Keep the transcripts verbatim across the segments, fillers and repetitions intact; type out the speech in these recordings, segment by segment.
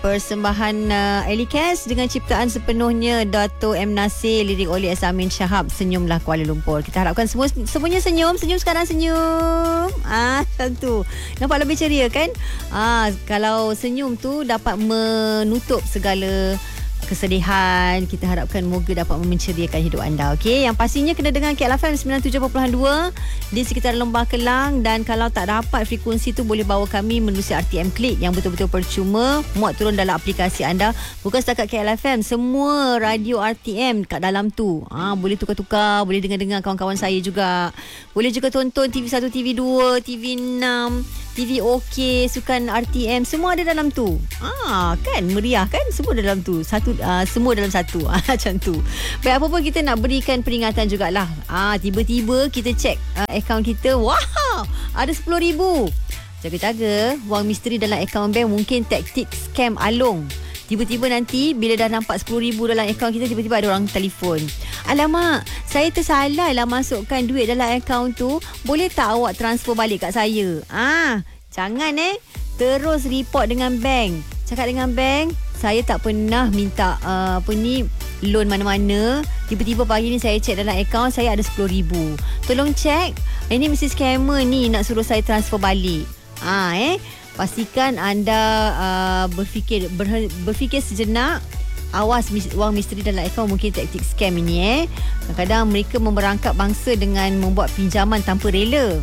Persembahan uh, Elicast dengan ciptaan sepenuhnya Dato' M. Nasir, lirik oleh Asamin Shahab, Senyumlah Kuala Lumpur. Kita harapkan semua semuanya senyum, senyum sekarang senyum. Ah, macam tu. Nampak lebih ceria kan? Ah, kalau senyum tu dapat menutup segala kesedihan. Kita harapkan moga dapat menceriakan hidup anda. Okey, yang pastinya kena dengar K L F M sembilan puluh tujuh perpuluhan dua di sekitar Lembah Kelang, dan kalau tak dapat frekuensi tu boleh bawa kami menerusi R T M Klik yang betul-betul percuma, muat turun dalam aplikasi anda. Bukan setakat K L F M, semua radio R T M kat dalam tu. Ah, boleh tukar-tukar, boleh dengar-dengar kawan-kawan saya juga. Boleh juga tonton T V satu, T V dua, T V enam, T V OK, sukan R T M, semua ada dalam tu. Ah, kan meriah kan? Semua dalam tu. Satu uh, semua dalam satu. Ah, macam tu. Baik, apa pun kita nak berikan peringatan jugalah. Ah, tiba-tiba kita cek uh, akaun kita. Wow, ada sepuluh ribu. Jaga-jaga, wang misteri dalam akaun bank mungkin taktik scam along. Tiba-tiba nanti bila dah nampak sepuluh ribu dalam akaun kita, tiba-tiba ada orang telefon. Alamak, saya tersalah lah masukkan duit dalam akaun tu. Boleh tak awak transfer balik kat saya? Ah, jangan eh. Terus report dengan bank. Cakap dengan bank, saya tak pernah minta uh, apa ni loan mana-mana. Tiba-tiba pagi ni saya cek dalam akaun saya ada sepuluh ribu. Tolong cek. Ini mesti scammer ni nak suruh saya transfer balik. Ah, eh. Pastikan anda uh, berfikir ber, berfikir sejenak. Awas mis, wang misteri dalam akaun mungkin taktik scam ini eh. Kadang-kadang mereka memerangkap bangsa dengan membuat pinjaman tanpa rela.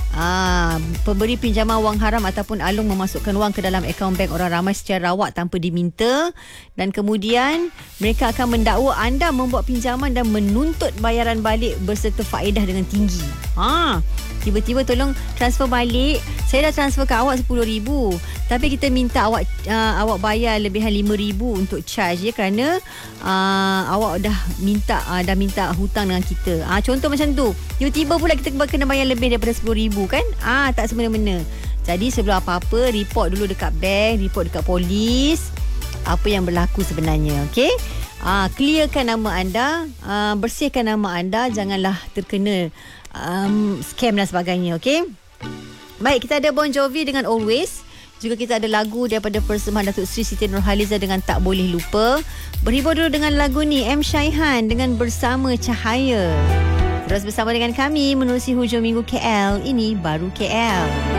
Ah, pemberi pinjaman wang haram ataupun alung memasukkan wang ke dalam akaun bank orang ramai secara rawak tanpa diminta, dan kemudian mereka akan mendakwa anda membuat pinjaman dan menuntut bayaran balik berserta faedah dengan tinggi. Ah, tiba-tiba tolong transfer balik. Saya dah transfer ke awak sepuluh ribu, tapi kita minta awak uh, awak bayar lebihan lima ribu untuk charge ya, kerana uh, awak dah minta uh, dah minta hutang dengan kita. Ah, contoh macam tu. Tiba-tiba pula kita kena bayar lebih daripada sepuluh ribu kan? Ah, tak semena-mena. Jadi sebelum apa-apa, report dulu dekat bank, report dekat polis apa yang berlaku sebenarnya. Okey? Ah, clearkan nama anda, ah, bersihkan nama anda, janganlah terkena um, scam dan sebagainya. Okey? Baik, kita ada Bon Jovi dengan Always. Juga kita ada lagu daripada persembahan Datuk Seri Siti Nurhaliza dengan Tak Boleh Lupa. Berhibur dulu dengan lagu ni, M. Syaihan dengan Bersama Cahaya. Terus bersama dengan kami menerusi hujung minggu K L. Ini Baru K L.